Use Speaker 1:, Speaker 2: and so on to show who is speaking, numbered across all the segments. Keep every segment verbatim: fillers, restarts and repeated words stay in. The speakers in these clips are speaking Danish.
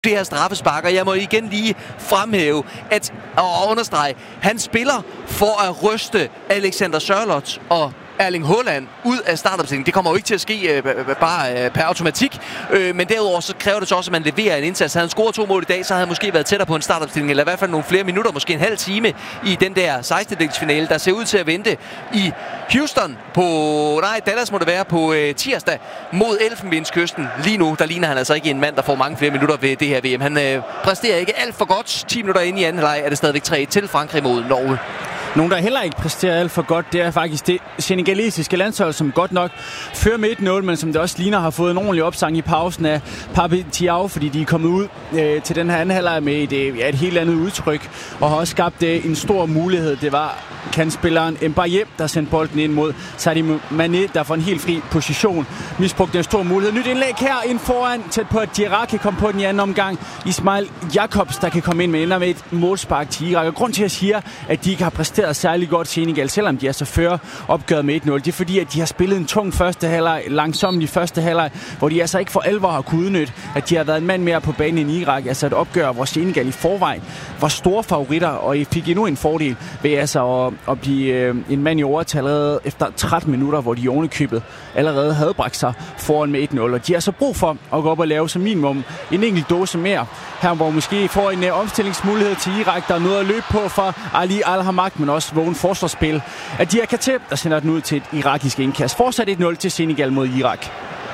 Speaker 1: det her straffespark, og jeg må igen lige fremhæve at, og understrege, han spiller for at ryste Alexander Sørloth og Erling Haaland ud af startopstillingen. Det kommer jo ikke til at ske øh, bare øh, per automatik, øh, men derudover så kræver det så også, at man leverer en indsats. Havde han scoret to mål i dag, så havde han måske været tættere på en startopstilling, eller i hvert fald nogle flere minutter, måske en halv time i den der sekstendedelsfinale, der ser ud til at vente i Houston på, nej, Dallas må det være, på øh, tirsdag mod Elfenbenskysten. Lige nu, der ligner han altså ikke en mand, der får mange flere minutter ved det her V M. Han øh, præsterer ikke alt for godt. ti minutter inde i anden leg er det stadigvæk tre til Frankrig mod Norge.
Speaker 2: Nogen, der heller ikke præsterer alt for godt, det er faktisk det senegalesiske landshold, som godt nok fører med et nul, men som det også ligner har fået en ordentlig opsang i pausen af Pape Thiaw, fordi de er kommet ud øh, til den her anden halvleg med et, øh, et helt andet udtryk, og har også skabt øh, en stor mulighed. Det var kantspilleren Mbaye, der sendte bolden ind mod Sadio Mané, der får en helt fri position. Misbrugte en stor mulighed. Nyt indlæg her ind foran, tæt på at Gerrard kan komme på den i anden omgang. Ismail Jakobs, der kan komme ind med ender med et målspark til Irak. Og grund til at sige, at de ikke har præsteret særlig godt Senegal, selvom de altså fører opgøret med et nul. Det er fordi, at de har spillet en tung første halvleg, langsomt i første halvleg, hvor de altså ikke for alvor har kunnet udnytte, at de har været en mand mere på banen end Irak. Altså et opgør, hvor Senegal i forvejen var store favoritter, og I fik endnu en fordel ved altså at, at blive øh, en mand i overtal allerede efter tretten minutter, hvor de ovenikøbet allerede havde bragt sig foran med et nul. Og de har så brug for at gå op og lave som minimum en enkelt dose mere. Her hvor måske får en øh, omstillingsmulighed til Irak, der er noget at løbe på for Ali Al-Hamak, men også vågen forsvarsspil af Diakate, der sender den ud til et irakisk indkast. Fortsat et nul til Senegal mod Irak.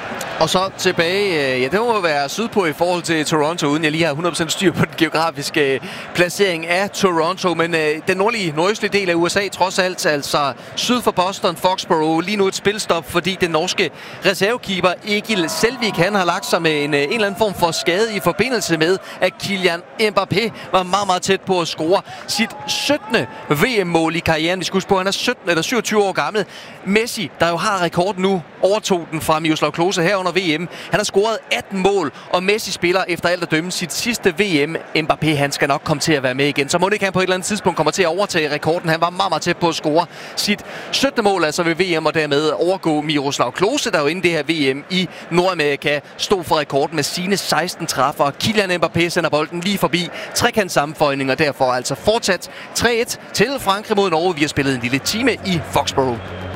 Speaker 1: Og så tilbage, ja, det må være sydpå i forhold til Toronto, uden jeg lige har hundrede procent styr på den geografiske placering af Toronto. Men øh, den nordlige, nordøstlige del af U S A, trods alt, altså syd for Boston, Foxborough, lige nu et spilstop, fordi den norske reservekeeper Egil Selvik, han har lagt sig med en, en eller anden form for skade i forbindelse med, at Kylian Mbappé var meget, meget tæt på at score sit syttende V M-mål i karrieren. Vi skal huske på, at han er sytten eller syvogtyve år gammel. Messi, der jo har rekorden nu, overtog den fra Miroslav Klose her under V M. Han har scoret atten mål, og Messi spiller efter alt at dømme sit sidste V M. Mbappé, han skal nok komme til at være med igen. Så må det ikke han på et eller andet tidspunkt kommer til at overtage rekorden. Han var meget, meget tæt på at score sit syttende mål, altså ved V M, og dermed overgå Miroslav Klose, der jo inden det her V M i Nordamerika stod for rekorden med sine seksten træffere. Kylian Mbappé sender bolden lige forbi trekant sammenføjning, og derfor altså fortsat tre et til Frankrig mod Norge. Vi har spillet en lille time i Foxborough.